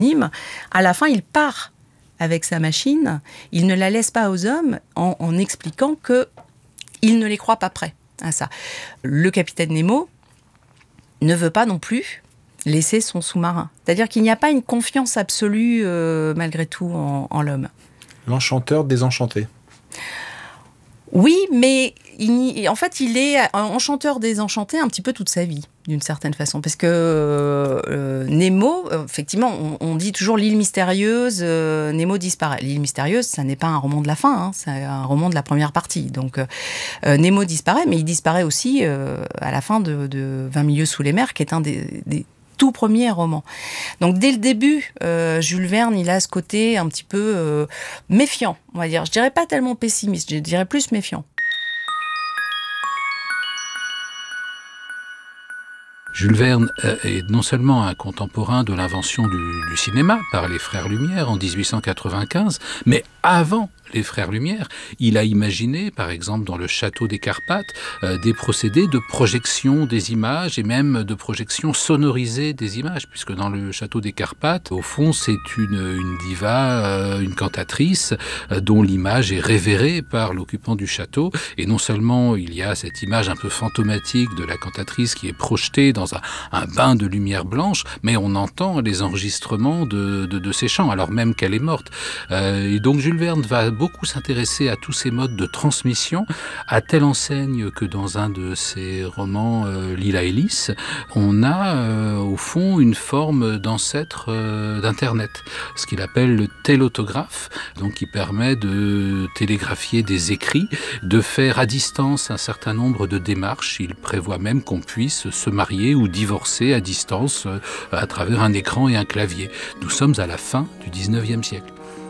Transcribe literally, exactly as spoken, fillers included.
Nîmes. À la fin, il part avec sa machine. Il ne la laisse pas aux hommes en, en expliquant qu'il ne les croit pas prêts à ça. Le capitaine Nemo ne veut pas non plus laisser son sous-marin. C'est-à-dire qu'il n'y a pas une confiance absolue, euh, malgré tout, en, en l'homme. L'enchanteur désenchanté. Oui, mais il, en fait, il est enchanteur désenchanté un petit peu toute sa vie, d'une certaine façon. Parce que euh, Nemo, effectivement, on, on dit toujours l'île mystérieuse, euh, Nemo disparaît. L'île mystérieuse, ça n'est pas un roman de la fin, hein, c'est un roman de la première partie. Donc, euh, Nemo disparaît, mais il disparaît aussi euh, à la fin de, de vingt milieux sous les mers, qui est un des, des tout premier roman. Donc dès le début, euh, Jules Verne, il a ce côté un petit peu euh, méfiant, on va dire. Je dirais pas tellement pessimiste, je dirais plus méfiant. Jules Verne est non seulement un contemporain de l'invention du, du cinéma par les Frères Lumière en dix-huit cent quatre-vingt-quinze, mais avant les Frères Lumière, il a imaginé, par exemple dans le château des Carpates, euh, des procédés de projection des images et même de projection sonorisée des images, puisque dans le château des Carpates, au fond, c'est une, une diva, euh, une cantatrice, euh, dont l'image est révérée par l'occupant du château. Et non seulement il y a cette image un peu fantomatique de la cantatrice qui est projetée dans un, un bain de lumière blanche, mais on entend les enregistrements de, de, de ses chants, alors même qu'elle est morte. Euh, et donc Jules Verne va beaucoup s'intéresser à tous ces modes de transmission, à telle enseigne que dans un de ses romans, euh, Lila et Lys, on a euh, au fond une forme d'ancêtre euh, d'Internet, ce qu'il appelle le télautographe, donc qui permet de télégraphier des écrits, de faire à distance un certain nombre de démarches. Il prévoit même qu'on puisse se marier ou divorcer à distance euh, à travers un écran et un clavier. Nous sommes à la fin du dix-neuvième siècle.